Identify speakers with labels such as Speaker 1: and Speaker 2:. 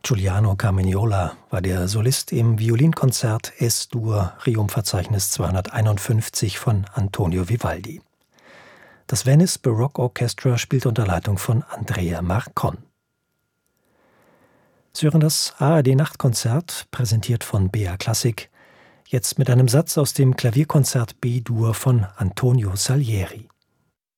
Speaker 1: Giuliano Carmignola war der Solist im Violinkonzert Es-Dur Requiem-Verzeichnis 251 von Antonio Vivaldi. Das Venice Baroque Orchestra spielt unter Leitung von Andrea Marcon. Sie hören das ARD-Nachtkonzert, präsentiert von BR Classic, jetzt mit einem Satz aus dem Klavierkonzert B-Dur von Antonio Salieri.